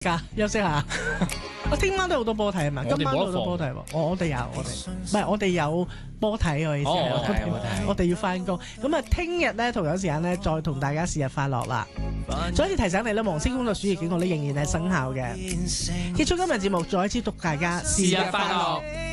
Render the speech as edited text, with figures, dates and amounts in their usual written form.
休息下。我聽晚都好多波睇啊嘛，今晚都好多波睇喎。我哋有波睇我意思係，我哋要翻工。咁啊，聽日咧同樣時間咧，再同大家是日快樂啦。再一次提醒你咧，黃色工作暑期警告咧仍然係生效嘅。結束今日節目，再一次祝大家是日快樂。